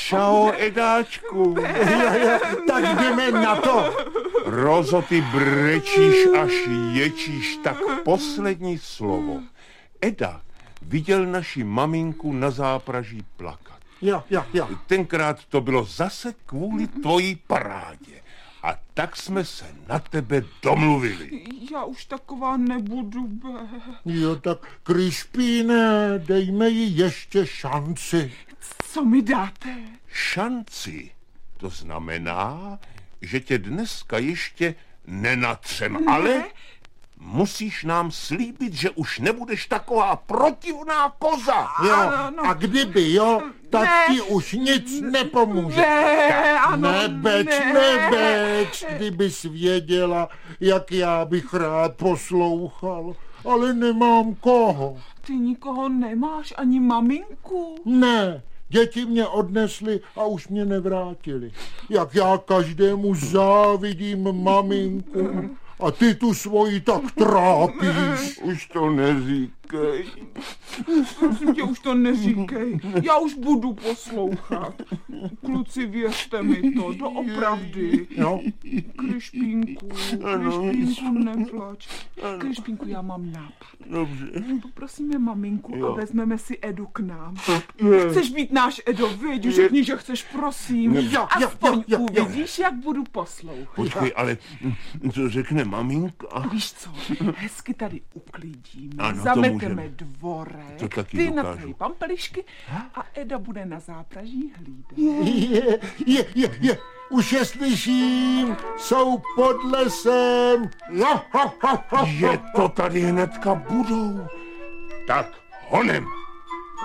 Čau, Edáčku. Tak jdeme na to. Rozo, ty brečíš až ječíš, tak poslední slovo. Eda viděl naši maminku na zápraží plakat. Jo. Tenkrát to bylo zase kvůli tvojí parádě. A tak jsme se na tebe domluvili. Já už taková nebudu, Jo, tak Krišpíne, dejme jí ještě šanci. Co mi dáte? Šanci, to znamená, že tě dneska ještě nenatřem, ale musíš nám slíbit, že už nebudeš taková protivná koza. Jo, Ano. a kdyby jo, tak Ne. ti už nic nepomůže. Nebeč, kdybys věděla, jak já bych rád poslouchal, ale nemám koho. Ty nikoho nemáš, ani maminku? Ne, děti mě odnesly a už mě nevrátili. Jak já každému závidím maminku. A ty tu svoji tak trápíš. Už to neříkej. Prosím tě, už to neříkej. Já už budu poslouchat. Kluci, věřte mi to, doopravdy. No, Krišpínku, neplač. Krišpínku, já mám nápad. Dobře. Poprosíme maminku Jo. a vezmeme si Edu k nám. Chceš být náš Edo, viď? Řekni, že chceš, prosím. Jo. Aspoň uvidíš, jak budu poslouchat. Počkej, ale co řekne maminka? Víš co, hezky tady uklidíme, Ano, to zameteme můžeme. dvorek, To taky ty dokážu. natrojí pampelišky a Eda bude na zápraží hlídat. je, už je slyším, jsou pod lesem. Jo. Je to tady hnedka budou. Tak honem.